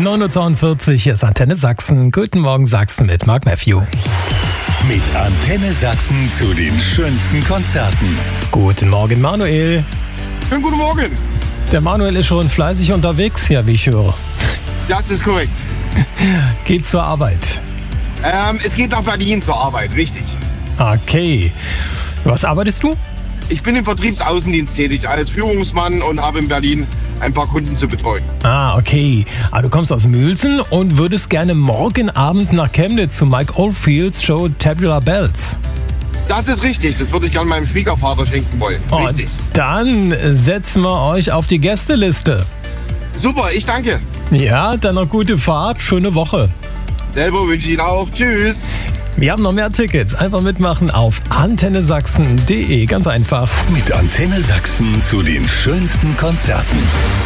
9.42 Uhr ist Antenne Sachsen. Guten Morgen Sachsen mit Mark Matthew. Mit Antenne Sachsen zu den schönsten Konzerten. Guten Morgen Manuel. Schönen guten Morgen. Der Manuel ist schon fleißig unterwegs, ja, wie ich höre. Das ist korrekt. Geht zur Arbeit. Es geht nach Berlin zur Arbeit, richtig. Okay. Was arbeitest du? Ich bin im Vertriebsaußendienst tätig als Führungsmann und habe in Berlin ein paar Kunden zu betreuen. Okay. Aber du kommst aus Mülsen und würdest gerne morgen Abend nach Chemnitz zu Mike Oldfields Show Tubular Bells. Das ist richtig. Das würde ich gerne meinem Schwiegervater schenken wollen. Richtig. Dann setzen wir euch auf die Gästeliste. Super, ich danke. Ja, dann noch gute Fahrt, schöne Woche. Selber wünsche ich Ihnen auch. Tschüss. Wir haben noch mehr Tickets. Einfach mitmachen auf antennesachsen.de. Ganz einfach. Mit Antenne Sachsen zu den schönsten Konzerten.